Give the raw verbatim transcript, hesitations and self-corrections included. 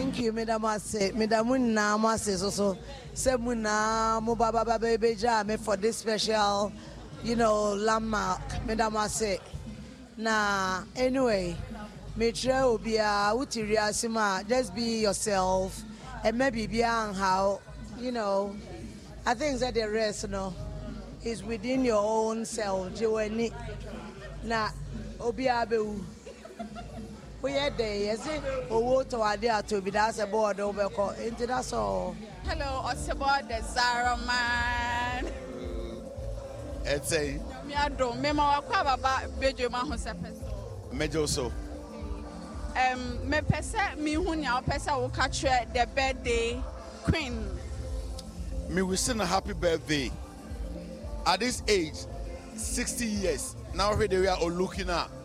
Thank you, Madam Ase. Madam Muna Mase also. Semuna Mubaba Baby Jam for this special, you know, landmark. Madam Ase. Nah, anyway, Mitra will be a Utiria Sima. Just be yourself and maybe be on how, you know. I think that the rest, you know, is within your own self. Jiweni. Na Obiabu. We had day, is it? Or what idea to be that's a board over into that's all. Hello, it's about the Zara man. It's a me I don't remember what about Benjamin Hosepes. Major so. Um, me pesa me hunya pesa will catch the birthday queen. Me we sing a happy birthday. At this age, sixty years, now we are all looking at.